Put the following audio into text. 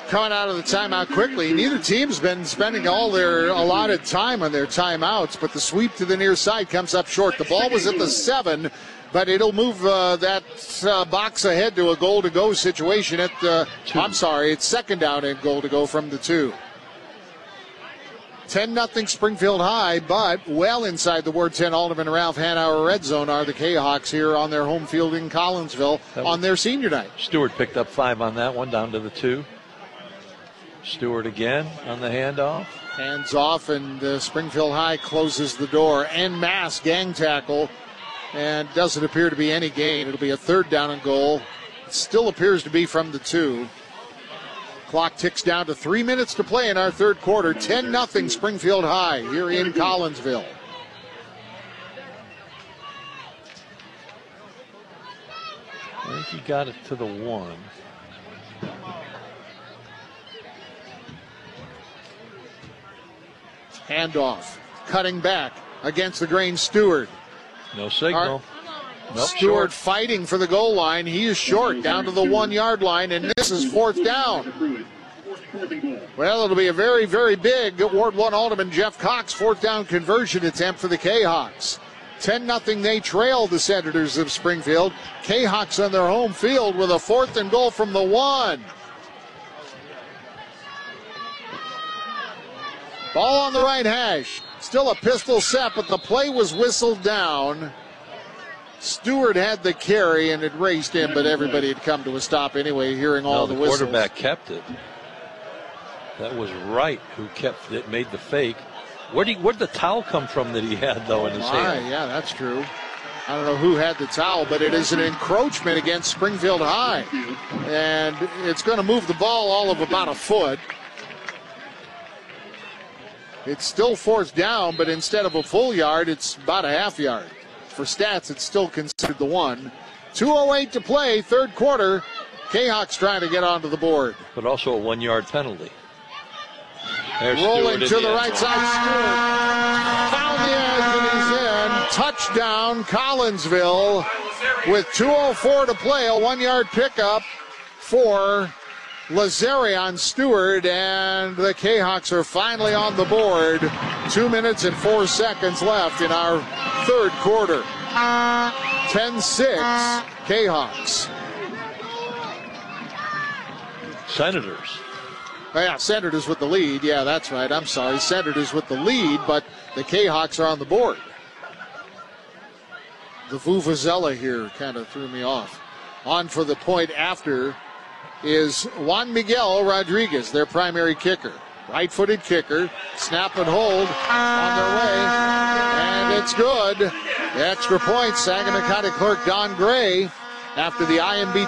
coming out of the timeout quickly. Neither team's been spending all their allotted time on their timeouts, but the sweep to the near side comes up short. The ball was at the 7, but it'll move that box ahead to a goal-to-go situation at the, it's second down and goal-to-go from the 2. 10-0 Springfield High, but well inside the Ward 10 Alderman Ralph Hanauer red zone are the Jayhawks here on their home field in Collinsville on their senior night. Stewart picked up 5 on that one, down to the 2. Stewart again on the handoff. Hands off, and Springfield High closes the door. En masse gang tackle, and doesn't appear to be any gain. It'll be a third down and goal. It still appears to be from the 2. Clock ticks down to 3 minutes to play in our third quarter. 10-0 Springfield High here in Collinsville. I think he got it to the 1. Handoff, cutting back against the grain. Stewart. No signal. Nope, Stewart fighting for the goal line. He is short down to the 1 yard line, and this is fourth down. Well, it'll be a very, very big Ward 1 Alderman Jeff Cox fourth down conversion attempt for the Jayhawks. 10-0 they trail the Senators of Springfield. Jayhawks on their home field with a fourth and goal from the 1. Ball on the right hash. Still a pistol set, but the play was whistled down. Stewart had the carry and it raced in, but everybody had come to a stop anyway, hearing all the whistles. The quarterback kept it. That was Wright who kept it, made the fake. Where'd the towel come from that he had, though, in his hand? Yeah, that's true. I don't know who had the towel, but it is an encroachment against Springfield High. And it's going to move the ball all of about a foot. It's still fourth down, but instead of a full yard, it's about a half yard. For stats, it's still considered the 1. 2:08 to play, third quarter. Jayhawks trying to get onto the board. But also a 1 yard penalty. There's rolling to the right side, Stewart. Found the edge and he's in. Touchdown, Collinsville. With 2:04 to play, a 1 yard pickup for Lazarion Stewart, and the Jayhawks are finally on the board. 2 minutes and 4 seconds left in our third quarter. 10-6 Jayhawks. Senators. Oh, yeah, Senators with the lead. Yeah, that's right. I'm sorry. Senators with the lead, but the Jayhawks are on the board. The Vuvuzela here kind of threw me off. On for the point after is Juan Miguel Rodriguez, their primary kicker. Right-footed kicker. Snap and hold on their way. And it's good. The extra point, Saginaw County clerk Don Gray, after the IMB